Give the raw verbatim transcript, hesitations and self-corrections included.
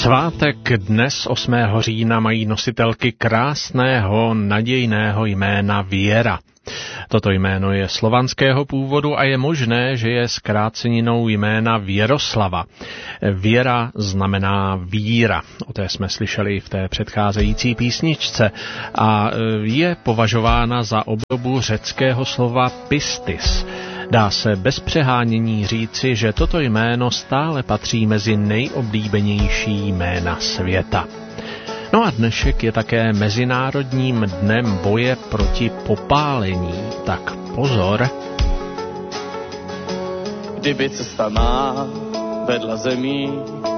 Svátek dnes osmého října mají nositelky krásného, nadějného jména Věra. Toto jméno je slovanského původu a je možné, že je zkráceninou jména Věroslava. Věra znamená víra, o té jsme slyšeli v té předcházející písničce a je považována za obdobu řeckého slova pistis. Dá se bez přehánění říci, že toto jméno stále patří mezi nejoblíbenější jména světa. No a dnešek je také Mezinárodním dnem boje proti popálení. Tak pozor. Kdyby cesta má vedla zemí,